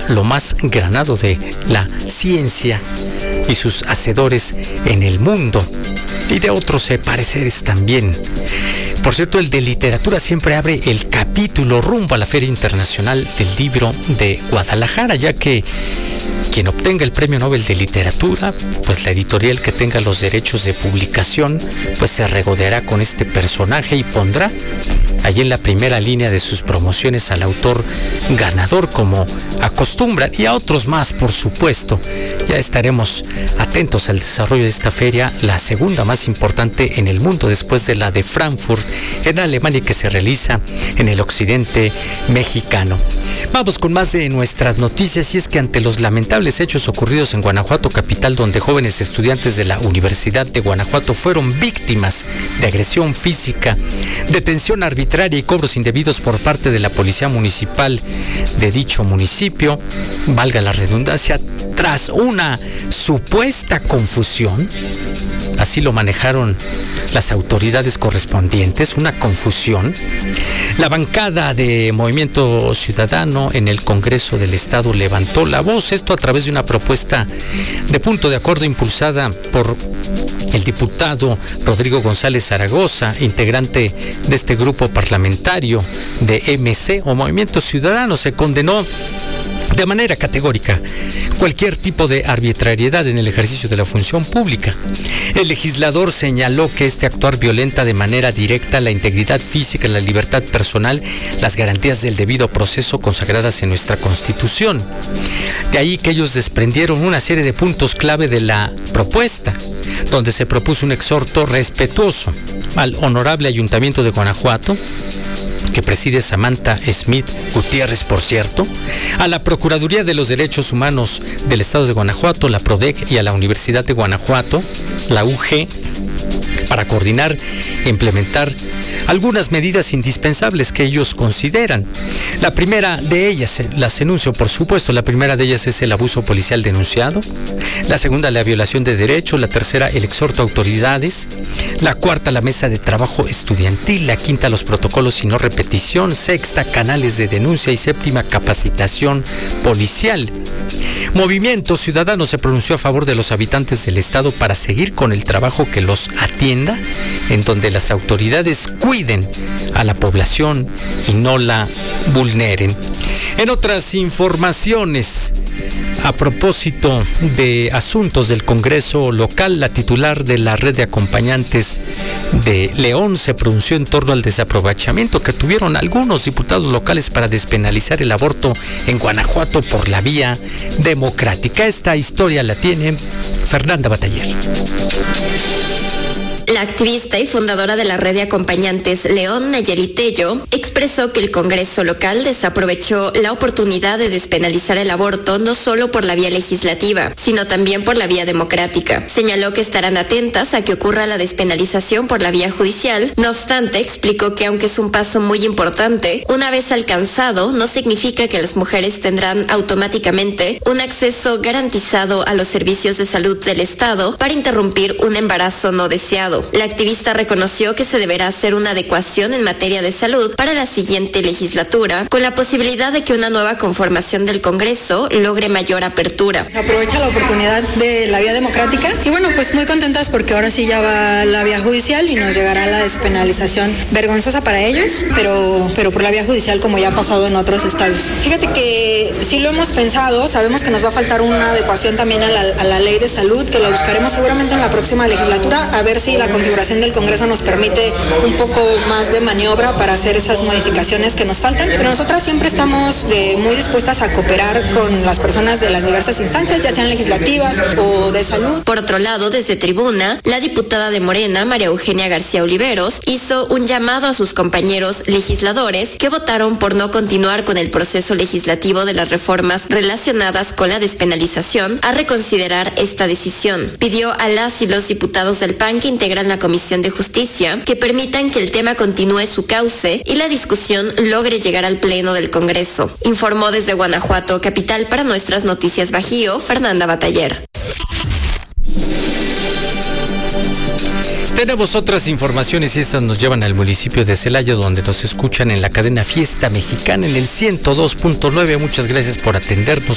lo más granado de la ciencia y sus hacedores en el mundo, y de otros pareceres también. Por cierto, el de literatura siempre abre el capítulo rumbo a la Feria Internacional del Libro de Guadalajara, ya que quien obtenga el Premio Nobel de Literatura, pues la editorial que tenga los derechos de publicación, pues se regodeará con este personaje y pondrá allí en la primera línea de sus promociones al autor ganador, como acostumbran, y a otros más, por supuesto. Ya estaremos atentos al desarrollo de esta feria, la segunda más importante en el mundo después de la de Frankfurt en Alemania, que se realiza en el occidente mexicano. Vamos con más de nuestras noticias, y es que ante los lamentables hechos ocurridos en Guanajuato capital, donde jóvenes estudiantes de la Universidad de Guanajuato fueron víctimas de agresión física, detención arbitraria y cobros indebidos por parte de la Policía Municipal de dicho municipio, valga la redundancia, tras una supuesta confusión, así lo manejaron las autoridades correspondientes, una confusión, la bancada de Movimiento Ciudadano en el Congreso del Estado levantó la voz, esto a través de una propuesta de punto de acuerdo impulsada por el diputado Rodrigo González Zaragoza, integrante de este grupo parlamentario de MC o Movimiento Ciudadano. Se condenó de manera categórica cualquier tipo de arbitrariedad en el ejercicio de la función pública. El legislador señaló que este actuar violenta de manera directa la integridad física, la libertad personal, las garantías del debido proceso consagradas en nuestra Constitución. De ahí que ellos desprendieron una serie de puntos clave de la propuesta, donde se propuso un exhorto respetuoso al honorable Ayuntamiento de Guanajuato, que preside Samantha Smith Gutiérrez, por cierto, a la Procuraduría de los Derechos Humanos del Estado de Guanajuato, la PRODEC, y a la Universidad de Guanajuato, la UG, para coordinar e implementar algunas medidas indispensables que ellos consideran. La primera de ellas, las enuncio por supuesto, la primera de ellas es el abuso policial denunciado, la segunda la violación de derechos, la tercera el exhorto a autoridades, la cuarta la mesa de trabajo estudiantil, la quinta los protocolos y no repetición, sexta canales de denuncia y séptima capacitación policial. Movimiento Ciudadano se pronunció a favor de los habitantes del estado para seguir con el trabajo que los atienda, en donde las autoridades cuiden a la población y no la vulneren. En otras informaciones, a propósito de asuntos del Congreso local, la titular de la red de acompañantes de León se pronunció en torno al desaprovechamiento que tuvieron algunos diputados locales para despenalizar el aborto en Guanajuato por la vía democrática. Esta historia la tiene Fernanda Bataller. La activista y fundadora de la red de acompañantes León, Nayeli Tello, expresó que el Congreso local desaprovechó la oportunidad de despenalizar el aborto no solo por la vía legislativa, sino también por la vía democrática. Señaló que estarán atentas a que ocurra la despenalización por la vía judicial. No obstante, explicó que aunque es un paso muy importante, una vez alcanzado, no significa que las mujeres tendrán automáticamente un acceso garantizado a los servicios de salud del Estado para interrumpir un embarazo no deseado. La activista reconoció que se deberá hacer una adecuación en materia de salud para la siguiente legislatura, con la posibilidad de que una nueva conformación del Congreso logre mayor apertura. Se aprovecha la oportunidad de la vía democrática y bueno, pues muy contentas porque ahora sí ya va la vía judicial y nos llegará la despenalización vergonzosa para ellos, pero por la vía judicial, como ya ha pasado en otros estados. Fíjate que sí lo hemos pensado, sabemos que nos va a faltar una adecuación también a la ley de salud, que la buscaremos seguramente en la próxima legislatura, a ver si la configuración del Congreso nos permite un poco más de maniobra para hacer esas modificaciones que nos faltan, pero nosotras siempre estamos muy dispuestas a cooperar con las personas de las diversas instancias, ya sean legislativas o de salud. Por otro lado, desde tribuna, la diputada de Morena, María Eugenia García Oliveros, hizo un llamado a sus compañeros legisladores que votaron por no continuar con el proceso legislativo de las reformas relacionadas con la despenalización a reconsiderar esta decisión. Pidió a las y los diputados del PAN que integran la Comisión de Justicia que permitan que el tema continúe su cauce y la discusión logre llegar al Pleno del Congreso. Informó desde Guanajuato, capital, para Nuestras Noticias Bajío, Fernanda Bataller. Tenemos otras informaciones y estas nos llevan al municipio de Celaya, donde nos escuchan en la cadena Fiesta Mexicana en el 102.9. Muchas gracias por atendernos.